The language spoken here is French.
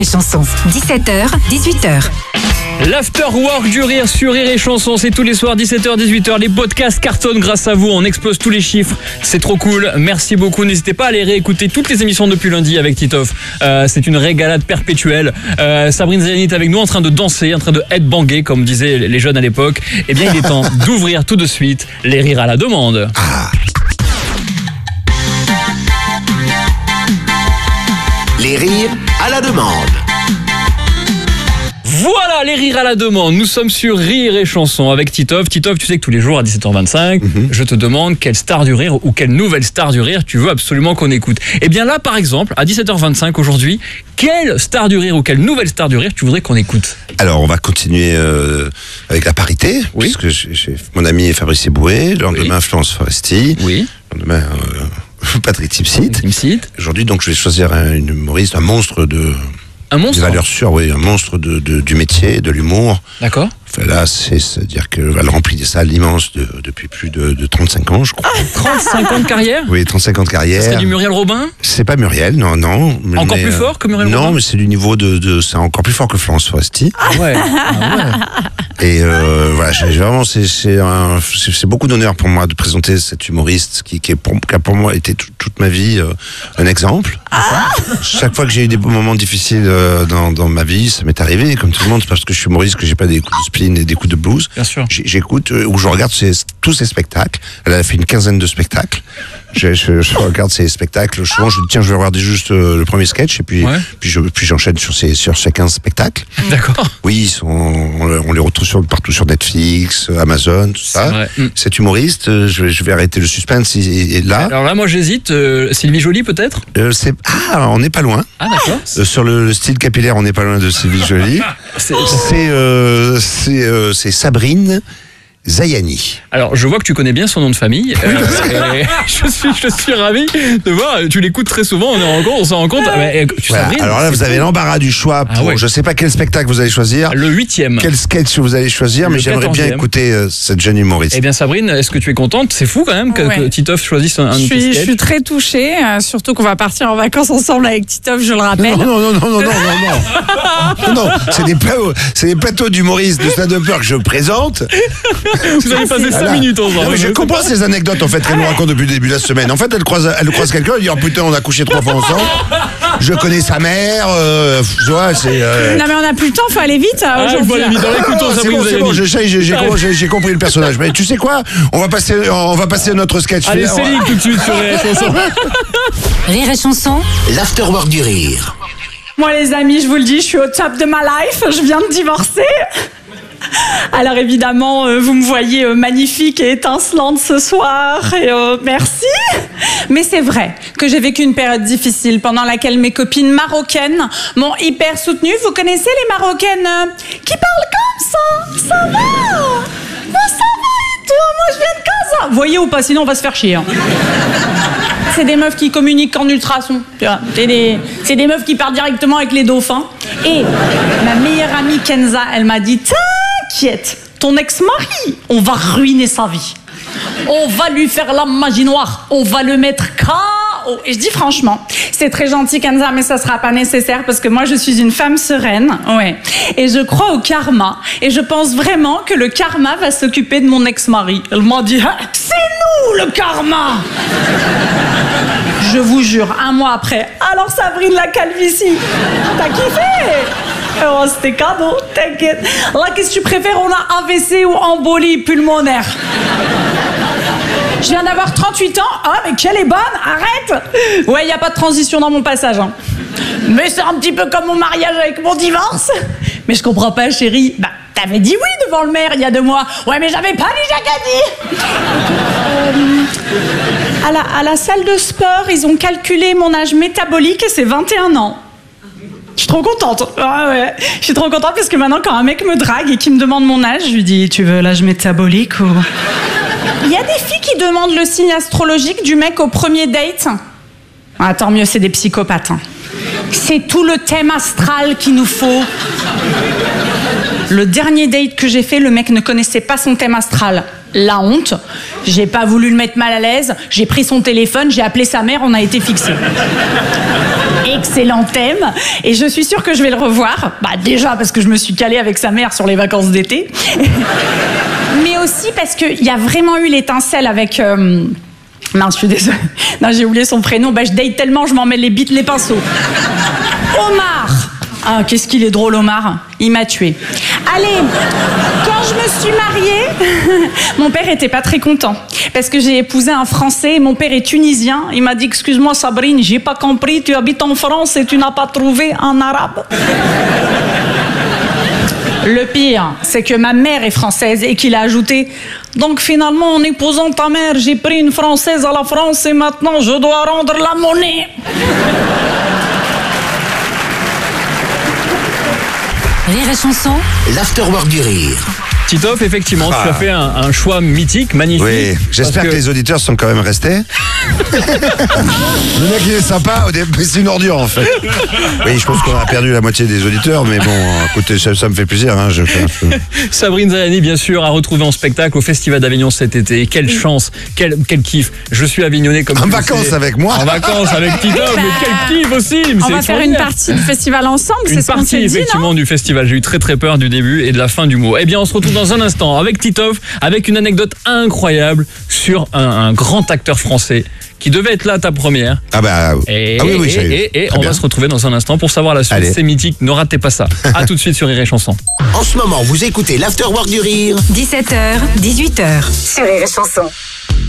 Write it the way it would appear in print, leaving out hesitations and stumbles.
Chansons, 17h, 18h. L'afterwork du rire sur Rire et Chanson, c'est tous les soirs 17h, 18h. Les podcasts cartonnent grâce à vous, on explose tous les chiffres. C'est trop cool, merci beaucoup. N'hésitez pas à aller réécouter toutes les émissions depuis lundi avec Titoff. C'est une régalade perpétuelle. Sabrine Zayani est avec nous en train de danser, en train de headbanger, comme disaient les jeunes à l'époque. Eh bien, il est temps d'ouvrir tout de suite les rires à la demande. Les rires à la demande. Voilà les rires à la demande. Nous sommes sur Rire et Chanson avec Titoff. Titoff, tu sais que tous les jours à 17h25, je te demande quelle star du rire ou quelle nouvelle star du rire tu veux absolument qu'on écoute. Et bien là, par exemple, à 17h25 aujourd'hui, quelle star du rire ou quelle nouvelle star du rire tu voudrais qu'on écoute? Alors, on va continuer avec la parité, puisque j'ai mon ami Fabrice Eboué, le lendemain Florence Foresti, le lendemain Patrick Timsit. Aujourd'hui, donc, je vais choisir une humoriste, un monstre de... Un monstre? De valeur sûre, oui, un monstre du métier, de l'humour. D'accord. Enfin, là, c'est-à-dire qu'elle remplit des salles immenses depuis plus de 35 ans, je crois. 35 ans de carrière? Oui, 35 ans de carrière. C'est du Muriel Robin? C'est pas Muriel, non. Encore plus fort que Muriel Robin? Non, mais c'est du niveau c'est encore plus fort que Florence Foresti. Ah ouais. Et voilà, vraiment, c'est beaucoup d'honneur pour moi de présenter cette humoriste qui a pour moi été toute ma vie un exemple. Chaque fois que j'ai eu des moments difficiles dans ma vie, ça m'est arrivé, comme tout le monde, parce que je suis humoriste, que j'ai pas des coups de spleen et des coups de blues. Bien sûr. J'écoute ou je regarde tous ses spectacles. Elle a fait une quinzaine de spectacles. Je regarde ses spectacles. Souvent, je dis tiens, je vais regarder juste le premier sketch et puis j'enchaîne sur ces 15 spectacles. D'accord. Oui, on les retrouve partout sur Netflix, Amazon, tout ça. Vrai. Cet humoriste, je vais arrêter le suspense. Et là. Alors là, moi, j'hésite. Sylvie Joly, peut-être? On n'est pas loin. Ah, d'accord. Sur le style capillaire, on n'est pas loin de Sylvie Joly. C'est Sabrine Zayani. Alors, je vois que tu connais bien son nom de famille. Je suis ravi de voir. Tu l'écoutes très souvent, on s'en rend compte. Voilà. Alors là, vous avez l'embarras du choix pour, je sais pas quel spectacle vous allez choisir. Le 8e. Quel sketch vous allez choisir, mais j'aimerais bien écouter cette jeune humoriste. Eh bien, Sabrine, est-ce que tu es contente? C'est fou quand même que Titoff choisisse un de tes sketchs. Je suis très touchée, surtout qu'on va partir en vacances ensemble avec Titoff, je le rappelle. Non, c'est des plateaux d'humoristes de stand-upper que je présente. Vous avez passé 5 minutes ensemble. Non, mais je comprends ces anecdotes en fait qu'elle nous raconte depuis le début de la semaine. En fait, elle croise quelqu'un, elle dit oh putain, on a couché 3 fois ensemble. Je connais sa mère. Tu vois, c'est. Non mais on n'a plus le temps, faut aller vite. Il faut aller vite. C'est bon, j'ai compris le personnage. Mais tu sais quoi, on va passer notre sketch. Allez, Céline tout de suite sur Rire et Chanson. Rire et Chanson. L'afterwork du rire. Moi les amis, je vous le dis, je suis au top de ma life. Je viens de divorcer. Alors évidemment, vous me voyez magnifique et étincelante ce soir, et merci. Mais c'est vrai que j'ai vécu une période difficile pendant laquelle mes copines marocaines m'ont hyper soutenue. Vous connaissez les Marocaines qui parlent comme ça? Ça va? Moi ça va et toi? Moi je viens de Casa. Vous voyez ou pas? Sinon on va se faire chier. C'est des meufs qui communiquent en ultrasons. C'est des meufs qui parlent directement avec les dauphins. Et ma meilleure amie Kenza, elle m'a dit t'inquiète, ton ex-mari, on va ruiner sa vie. On va lui faire la magie noire. On va le mettre KO. Et je dis franchement, c'est très gentil Kenza, mais ça sera pas nécessaire parce que moi je suis une femme sereine. Ouais. Et je crois au karma. Et je pense vraiment que le karma va s'occuper de mon ex-mari. Elle m'a dit c'est nous le karma. Je vous jure, 1 mois après, alors Sabrine la calvitie, t'as kiffé? Oh, c'était cadeau, t'inquiète. Là, qu'est-ce que tu préfères? On a AVC ou embolie pulmonaire? Je viens d'avoir 38 ans. Ah, mais qu'elle est bonne, arrête. Ouais, il n'y a pas de transition dans mon passage. Hein. Mais c'est un petit peu comme mon mariage avec mon divorce. Mais je comprends pas, chérie. Bah, t'avais dit oui devant le maire il y a 2 mois. Ouais, mais j'avais pas dit Jacadi. À la salle de sport, ils ont calculé mon âge métabolique et c'est 21 ans. Je suis trop contente. Ouais. Je suis trop contente parce que maintenant, quand un mec me drague et qu'il me demande mon âge, je lui dis tu veux l'âge métabolique ou... Il y a des filles qui demandent le signe astrologique du mec au premier date. Ah, tant mieux, c'est des psychopathes. Hein. C'est tout le thème astral qu'il nous faut. Le dernier date que j'ai fait, le mec ne connaissait pas son thème astral. La honte. J'ai pas voulu le mettre mal à l'aise. J'ai pris son téléphone, j'ai appelé sa mère, on a été fixés. Et excellent thème. Et je suis sûre que je vais le revoir. Bah, déjà parce que je me suis calée avec sa mère sur les vacances d'été. Mais aussi parce qu'il y a vraiment eu l'étincelle avec... Mince, je suis désolée. Non, j'ai oublié son prénom. Bah, je date tellement, je m'en mêle les pinceaux. Omar. Ah, qu'est-ce qu'il est drôle, Omar. Il m'a tué. Allez, quand je me suis mariée, mon père était pas très content. Parce que j'ai épousé un Français, mon père est tunisien. Il m'a dit, excuse-moi Sabrine, j'ai pas compris, tu habites en France et tu n'as pas trouvé un arabe. Le pire, c'est que ma mère est française et qu'il a ajouté « Donc finalement, en épousant ta mère, j'ai pris une Française à la France et maintenant je dois rendre la monnaie. » Rire et chanson. L'afterwork du rire. Titoff, effectivement, tu as fait un choix mythique, magnifique. Oui, j'espère que les auditeurs sont quand même restés. Le mec, il est sympa, mais c'est une ordure, en fait. Oui, je pense qu'on a perdu la moitié des auditeurs, mais bon, écoutez, ça me fait plaisir. Hein, Sabrine Zayani, bien sûr, à retrouver en spectacle au Festival d'Avignon cet été. Quelle chance, quel kiff. Je suis avignonnais comme en vacances avec moi. En vacances avec Titoff, mais quel kiff aussi. On va faire une partie du festival ensemble, c'est ce qu'on s'est dit, non ? Effectivement, du festival. J'ai eu très très peur du début et de la fin du mot. Eh bien, on se retrouve dans un instant avec Titoff, avec une anecdote incroyable sur un grand acteur français qui devait être là à ta première. Ah bah et on bien. va se retrouver dans un instant pour savoir la suite. Allez. C'est mythique, ne ratez pas ça. À tout de suite sur Rire et Chanson. En ce moment, vous écoutez l'afterwork du rire. 17h, 18h. Sur Rire et chanson.